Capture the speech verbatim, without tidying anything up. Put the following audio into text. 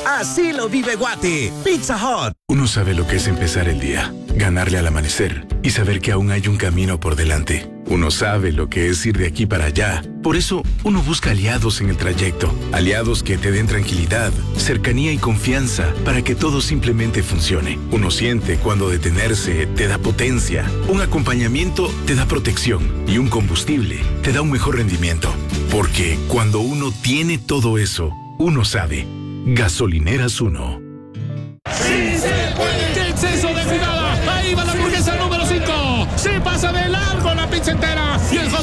Así lo vive Guate. Pizza Hut. Uno sabe lo que es empezar el día, ganarle al amanecer y saber que aún hay un camino por delante. Uno sabe lo que es ir de aquí para allá. Por eso, uno busca aliados en el trayecto. Aliados que te den tranquilidad, cercanía y confianza para que todo simplemente funcione. Uno siente cuando detenerse te da potencia. Un acompañamiento te da protección. Y un combustible te da un mejor rendimiento. Porque cuando uno tiene todo eso, uno sabe. Gasolineras Uno. ¡Sí se puede! ¡Qué exceso de jugada! Ahí va la hamburguesa número cinco. Se pasa de largo la pizza entera. Y el